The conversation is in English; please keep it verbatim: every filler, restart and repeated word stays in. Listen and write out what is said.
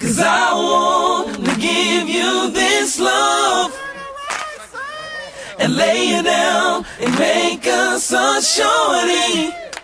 'cause I want to give you this love and lay you down and make us a shorty.